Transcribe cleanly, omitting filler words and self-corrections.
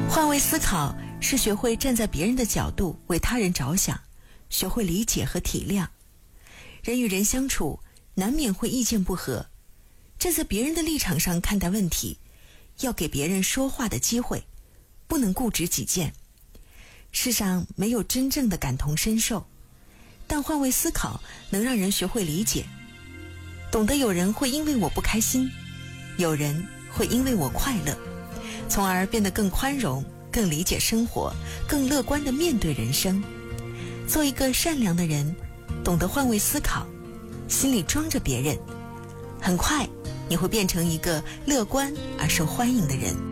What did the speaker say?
换位思考是学会站在别人的角度为他人着想，学会理解和体谅。人与人相处难免会意见不合，站在别人的立场上看待问题，要给别人说话的机会，不能固执己见。世上没有真正的感同身受，但换位思考能让人学会理解，懂得有人会因为我不开心，有人会因为我快乐，从而变得更宽容，更理解生活，更乐观地面对人生。做一个善良的人，懂得换位思考，心里装着别人，很快你会变成一个乐观而受欢迎的人。